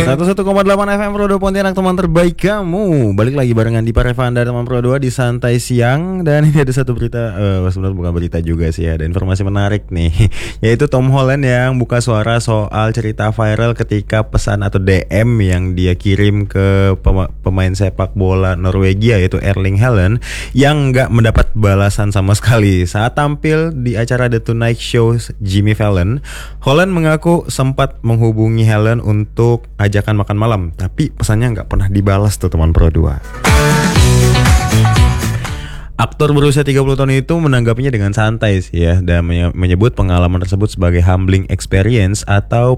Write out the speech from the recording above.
101,8 FM Pro 2 Pontianak, teman terbaik kamu. Balik lagi barengan di Parevanda teman Pro 2 di Santai Siang. Dan ini ada satu berita, sebenarnya bukan berita juga sih, ada informasi menarik nih. Yaitu Tom Holland yang buka suara soal cerita viral ketika pesan atau DM yang dia kirim ke pemain sepak bola Norwegia yaitu Erling Haaland, yang gak mendapat balasan sama sekali. Saat tampil di acara The Tonight Show Jimmy Fallon, Holland mengaku sempat menghubungi Haaland untuk ajakan makan malam, tapi pesannya nggak pernah dibalas tuh teman Pro 2. Aktor berusia 30 tahun itu menanggapinya dengan santai sih ya, dan menyebut pengalaman tersebut sebagai humbling experience atau